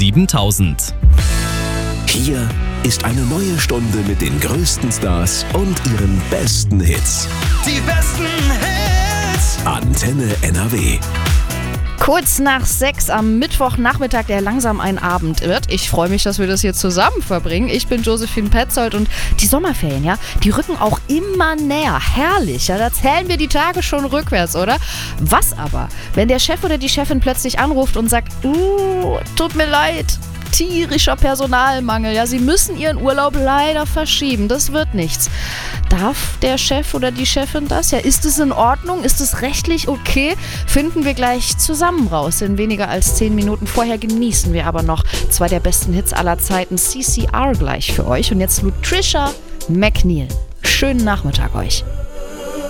7000. Hier ist eine neue Stunde mit den größten Stars und ihren besten Hits. Die besten Hits. Antenne NRW. Kurz nach 6 am Mittwochnachmittag, der langsam ein Abend wird. Ich freue mich, dass wir das hier zusammen verbringen. Ich bin Josephine Petzold und die Sommerferien, ja, die rücken auch immer näher. Herrlich, ja, da zählen wir die Tage schon rückwärts, oder? Was aber, wenn der Chef oder die Chefin plötzlich anruft und sagt, tut mir leid, tierischer Personalmangel, ja, Sie müssen Ihren Urlaub leider verschieben, das wird nichts. Darf der Chef oder die Chefin das? Ja, ist es in Ordnung? Ist es rechtlich okay? Finden wir gleich zusammen raus. In weniger als 10 Minuten vorher genießen wir aber noch 2 der besten Hits aller Zeiten. CCR gleich für euch. Und jetzt Lutricia McNeil. Schönen Nachmittag euch.